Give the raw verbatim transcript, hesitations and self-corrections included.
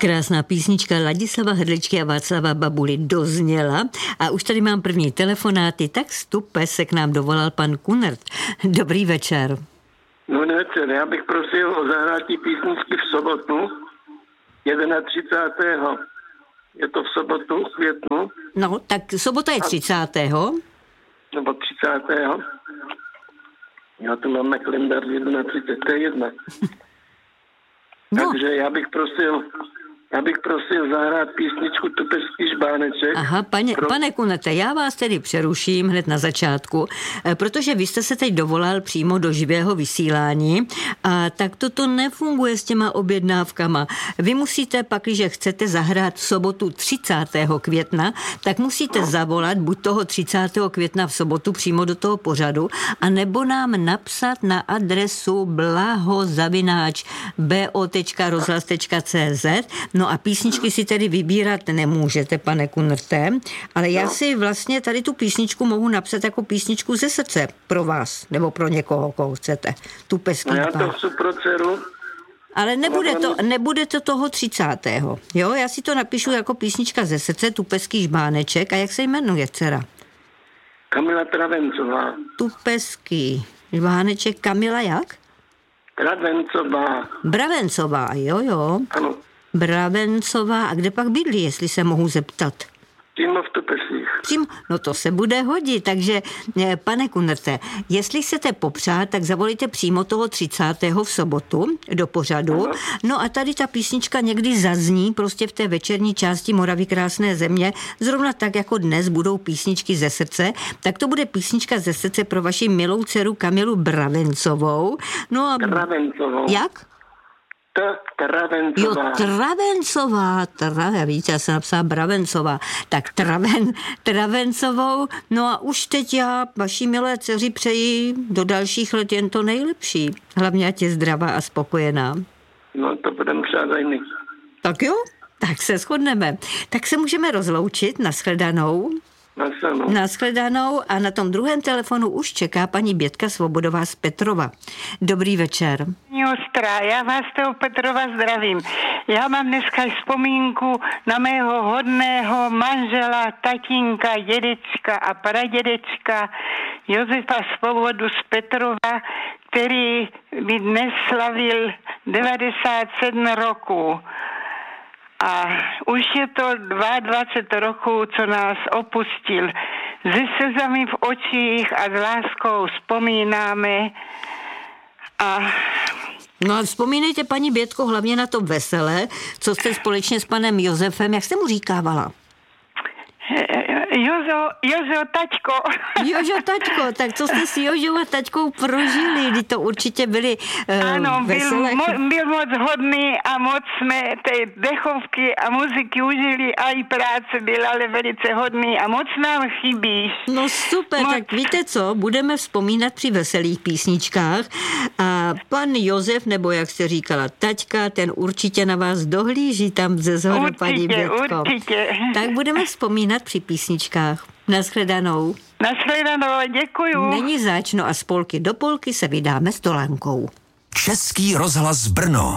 Krásná písnička Ladislava Hrdličky a Václava Babuly dozněla a už tady mám první telefonáty, tak stupe se k nám dovolal pan Kunert. Dobrý večer. No večer, já bych prosil o zahrátí písničky v sobotu, třicátého prvního Je to v sobotu, v květnu. No, tak sobota je třicátého Nebo třicátého Já tu mám na kalendář třicátého To je jedna. No. Takže já bych prosil, já bych prosil zahrát písničku Tupecký žbáneček. Aha, pane, Pro... pane Kunete, já vás tedy přeruším hned na začátku, protože vy jste se teď dovolal přímo do živého vysílání a tak toto nefunguje s těma objednávkama. Vy musíte pak, když chcete zahrát v sobotu třicátého května, tak musíte no. zavolat buď toho třicátého května v sobotu přímo do toho pořadu, a nebo nám napsat na adresu blahozavináč bo tečka rozhlas tečka cé zet. No a písničky si tedy vybírat nemůžete, pane Kunerte, ale já si vlastně tady tu písničku mohu napsat jako písničku ze srdce pro vás, nebo pro někoho, koho chcete. Tupecký no já pán. to chci pro dceru. Ale nebude to, nebude to toho třicátého Jo, já si to napíšu jako písnička ze srdce, Tupecký žbáneček. A jak se jmenuje dcera? Kamila Travencová. Tupecký žbáneček, Kamila jak? Travencová. Bravencová, jo, jo. Ano. Bravencová. A kde pak bydlí, jestli se mohu zeptat? Přímo v Tupesích. Přímo, no to se bude hodit, takže pane Kunerte, jestli chcete popřát, tak zavolíte přímo toho třicátého v sobotu do pořadu. Aha. No a tady ta písnička někdy zazní prostě v té večerní části Moravy krásné země, zrovna tak jako dnes budou písničky ze srdce, tak to bude písnička ze srdce pro vaši milou dceru Kamilu Bravencovou. No a... Bravencovou. Jak? Ta Travencová. Jo, Travencová, tra, víte, já jsem napsala Bravencová, tak Traven, Travencovou, no a už teď já vaší milé dceři přeji do dalších let jen to nejlepší. Hlavně ať je zdravá a spokojená. No to budeme přát aj my. Tak jo, tak se shodneme. Tak se můžeme rozloučit, nashledanou. Nasanou. Nashledanou a na tom druhém telefonu už čeká paní Bětka Svobodová z Petrova. Dobrý večer. Ostrá, já vás toho Petrova zdravím. Já mám dneska vzpomínku na mého hodného manžela, tatínka, dědečka a pradědečka Josefa Svobodu z Petrova, který by dnes slavil devadesát sedm roků. A už je to dvacet dva roků, co nás opustil. Se slzami v očích a s láskou vzpomínáme. A... No a vzpomínejte, paní Bětko, hlavně na to veselé, co jste společně s panem Josefem, jak jste mu říkávala? Jozo, Jozo, taťko. Jožo, taťko, tak co jste s Jožou a taťkou prožili? Kdy to určitě byly uh, ano, veselé. Ano, byl, byl moc hodný a moc jsme ty dechovky a muziky užili a i práce byl ale velice hodný a moc nám chybíš. No super, moc. Tak víte co, budeme vzpomínat při veselých písničkách a pan Josef, nebo jak jste říkala, taťka, ten určitě na vás dohlíží tam ze zhora, paní Bětko. Určitě, Tak budeme vzpomínat při písničkách. Nashledanou. Nashledanou, děkuju. Není zač, no a z polky do polky se vydáme s Tolánkou. Český rozhlas Brno.